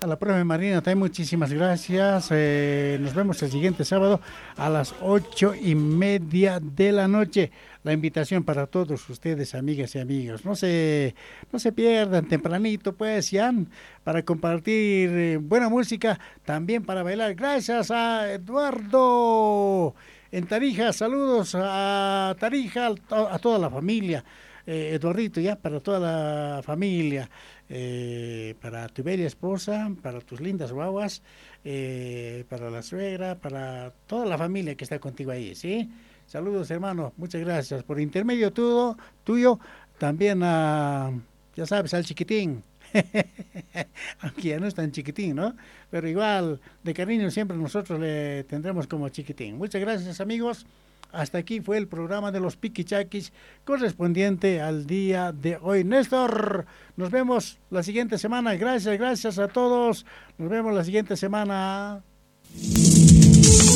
A la profe Marina también muchísimas gracias. Nos vemos el siguiente sábado a las 8:30 de la noche. La invitación para todos ustedes, amigas y amigos. No se pierdan tempranito, pues, ya, para compartir buena música, también para bailar. Gracias a Eduardo en Tarija. Saludos a Tarija, a toda la familia. Eduardito, ya, para toda la familia. Para tu bella esposa, para tus lindas guaguas, para la suegra, para toda la familia que está contigo ahí, ¿sí? Saludos, hermano, muchas gracias. Por intermedio tuyo, también ya sabes, al chiquitín. Aunque ya no es tan chiquitín, ¿no? Pero igual, de cariño siempre nosotros le tendremos como chiquitín. Muchas gracias, amigos. Hasta aquí fue el programa de los Piquichaquis correspondiente al día de hoy. Néstor, nos vemos la siguiente semana. Gracias a todos. Nos vemos la siguiente semana.